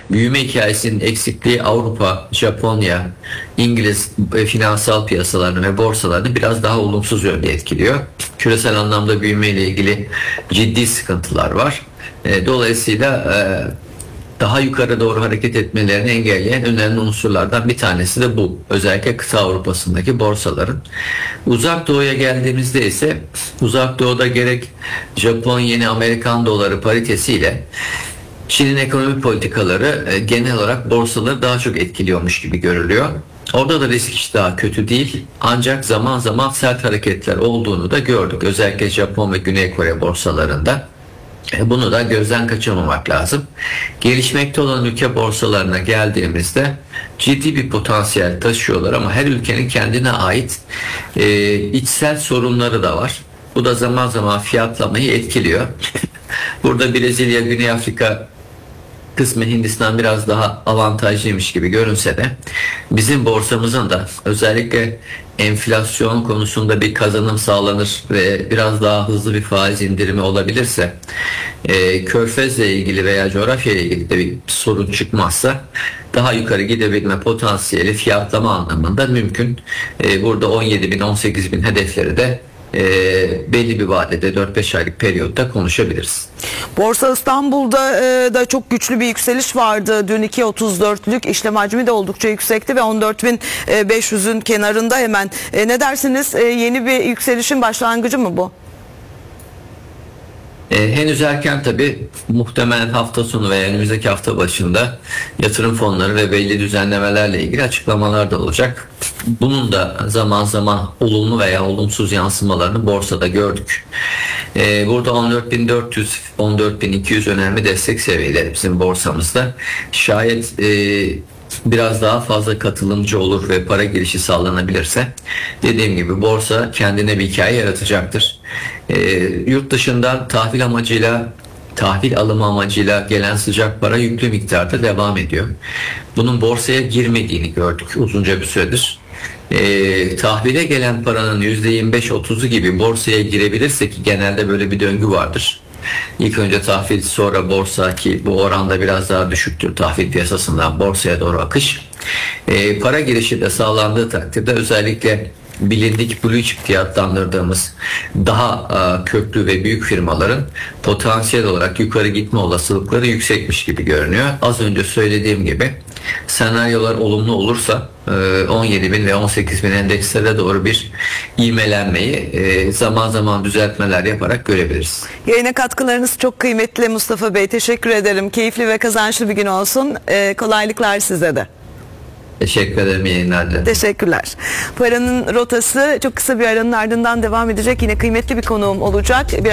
büyüme hikayesinin eksikliği Avrupa, Japonya, İngiliz finansal piyasalarını ve borsalarını biraz daha olumsuz yönde etkiliyor. Küresel anlamda büyüme ile ilgili ciddi sıkıntılar var. Dolayısıyla daha yukarı doğru hareket etmelerini engelleyen önemli unsurlardan bir tanesi de bu. Özellikle kıta Avrupa'sındaki borsaların. Uzak Doğu'ya geldiğimizde ise Uzak Doğu'da gerek Japon yeni Amerikan doları paritesiyle Çin'in ekonomi politikaları genel olarak borsaları daha çok etkiliyormuş gibi görülüyor. Orada da risk hiç daha kötü değil. Ancak zaman zaman sert hareketler olduğunu da gördük. Özellikle Japon ve Güney Kore borsalarında. Bunu da gözden kaçırmamak lazım. Gelişmekte olan ülke borsalarına geldiğimizde ciddi bir potansiyel taşıyorlar ama her ülkenin kendine ait içsel sorunları da var. Bu da zaman zaman fiyatlamayı etkiliyor. Burada Brezilya, Güney Afrika kısmı Hindistan biraz daha avantajlıymış gibi görünse de bizim borsamızın da özellikle enflasyon konusunda bir kazanım sağlanır ve biraz daha hızlı bir faiz indirimi olabilirse Körfez'le ilgili veya coğrafya ile ilgili de bir sorun çıkmazsa daha yukarı gidebilme potansiyeli fiyatlama anlamında mümkün. Burada 17.000 18.000 hedefleri de belli bir vadede 4-5 aylık periyotta konuşabiliriz. Borsa İstanbul'da da çok güçlü bir yükseliş vardı. Dün 2.34'lük işlem hacmi de oldukça yüksekti ve 14.500'ün kenarında hemen. Ne dersiniz? Yeni bir yükselişin başlangıcı mı bu? Henüz erken tabii, muhtemelen hafta sonu veya önümüzdeki hafta başında yatırım fonları ve belli düzenlemelerle ilgili açıklamalar da olacak. Bunun da zaman zaman olumlu veya olumsuz yansımalarını borsada gördük. Burada 14.400, 14.200 önemli destek seviyeleri bizim borsamızda. Şayet biraz daha fazla katılımcı olur ve para girişi sağlanabilirse dediğim gibi borsa kendine bir hikaye yaratacaktır. Yurt dışından tahvil alımı amacıyla gelen sıcak para yüklü miktarda devam ediyor. Bunun borsaya girmediğini gördük uzunca bir süredir. Tahvile gelen paranın %25-30'u gibi borsaya girebilirse, ki genelde böyle bir döngü vardır. İlk önce tahvil, sonra borsa, ki bu oranda biraz daha düşüktür tahvil piyasasından borsaya doğru akış. Para girişi de sağlandığı takdirde özellikle bilindik blue chip diye adlandırdığımız daha köklü ve büyük firmaların potansiyel olarak yukarı gitme olasılıkları yüksekmiş gibi görünüyor. Az önce söylediğim gibi senaryolar olumlu olursa 17.000 ve 18.000 endekslere doğru bir ivmelenmeyi zaman zaman düzeltmeler yaparak görebiliriz. Yayına katkılarınız çok kıymetli Mustafa Bey. Teşekkür ederim. Keyifli ve kazançlı bir gün olsun. Kolaylıklar size de. Teşekkür ederim, yayınlar. Teşekkürler. Paranın rotası çok kısa bir aranın ardından devam edecek. Yine kıymetli bir konuğum olacak. Biraz